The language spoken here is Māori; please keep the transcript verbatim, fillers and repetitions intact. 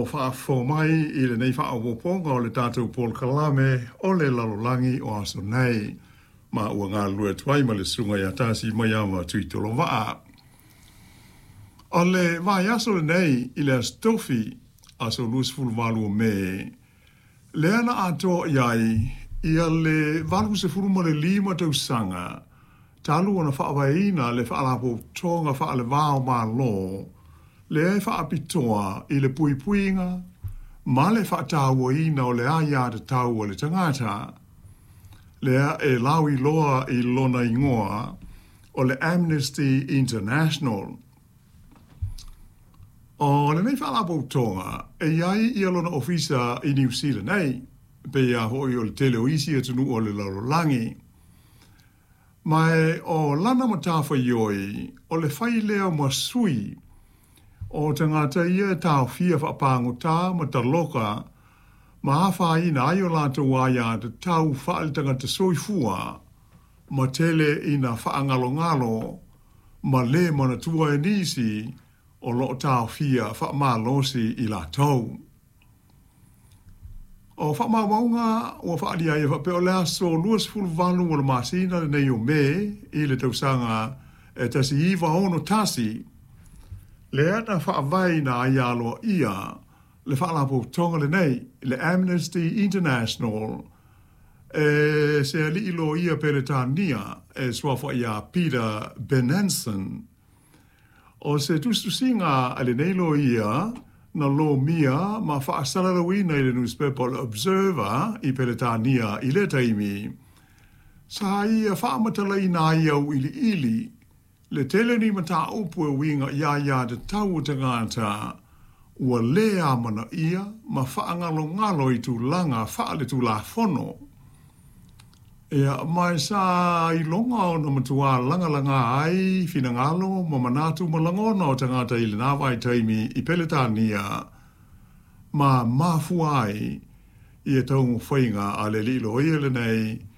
o whaafo mai i le nei whaawoponga o le tātou Paul Kalame o le lalolangi o aso nei. Ma ua ngā lua tuai ma le sunga i atasi mai ama tui tolo waa. O le vai aso le nei i le astofi aso lusfulu walu o me. Le ana ato iai ia le walu se furu ma le lima tau sanga. Talu ana whaawaina le whaalapo tonga whaale wao ma lo. Le e whaapitoa i le pui puinga. Ma le whaatawa ina o le aia te tau o le tangata. Lea e lawi loa i lona ingoa o le Amnesty International. O le nei whaalapo tonga, e iai i lona ofisa i New Zealand nei, pe ia hoi o le teleoisi e tunu o le lalolangi. Mai o lana matafa ioi, o le whai leo masui, o tangata ia tau fia whaapango tā mataloka, ma hawha ina ai o lātou waia te tau whaaltanga te soifua, ma tele ina whaangalo-ngalo, ma le mana tua e nisi, o lo tau fia whaamalosi i lātou. O whaamawaunga, o whaalia i whapeo lea so luas fulu valu o le masina le nei o me, i le tausanga e tasi iwa ono tasi, le ana whaavai na ai alo ia, le whaalapo tonga le nei, le Amnesty International, e se ali ilo ia peretania, e swafa ia Peter Benenson. O se tustusinga ale nei lo ia, na lo mia, ma whaasalalawina i le newspaper Observer i peretania i le taimi. Sa ia whaamatala ina ia u ili ili, le tele ni mata upu e winga ia ia de tau tangata, ua lea mana ia, ma whaangalo ngalo i tu langa whaale tu la fono. Ea mai sa i longa o na matua langa langa ai, fina ngalo, ma manatu malangona o tangata i le nawai taimi i peletania, ma mafu ai, i e taungu whainga a le lilo i ele nei,